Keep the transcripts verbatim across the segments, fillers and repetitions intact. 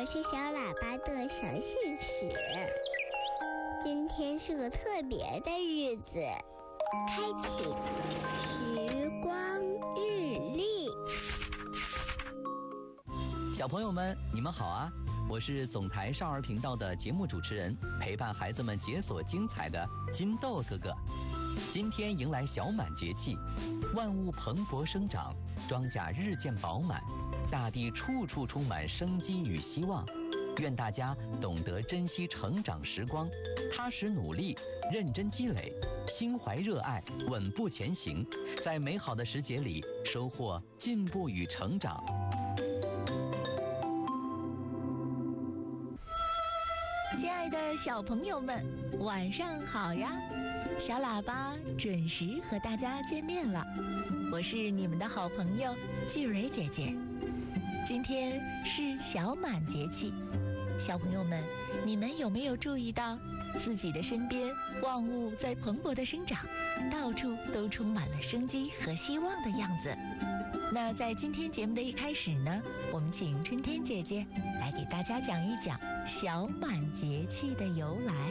是小喇叭的小信使。今天是个特别的日子，开启时光日历。 小朋友们，你们好啊！我是总台少儿频道的节目主持人，陪伴孩子们解锁精彩的金豆哥哥。今天迎来小满节气，万物蓬勃生长，庄稼日渐饱满，大地处处充满生机与希望。愿大家懂得珍惜成长时光，踏实努力，认真积累，心怀热爱，稳步前行，在美好的时节里收获进步与成长。 亲爱的小朋友们，晚上好呀！小喇叭准时和大家见面了，我是你们的好朋友季蕊姐姐。今天是小满节气，小朋友们，你们有没有注意到自己的身边万物在蓬勃的生长，到处都充满了生机和希望的样子？那在今天节目的一开始呢，我们请春天姐姐来给大家讲一讲小满节气的由来。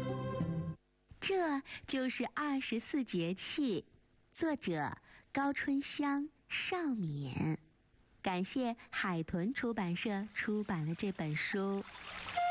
这就是二十四节气，作者高春香、邵敏。感谢海豚出版社出版了这本书。